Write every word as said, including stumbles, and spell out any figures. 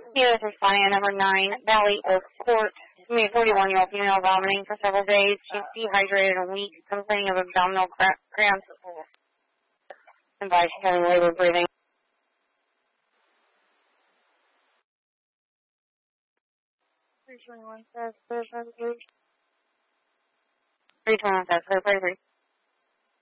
Yes, is Sonia, number nine, Valley Oak Court. A forty-one-year-old female vomiting for several days. She's dehydrated and weak, complaining of abdominal cra- cramps. And by she's having labor breathing. three twenty-one says, three twenty-one says, three twenty-one says,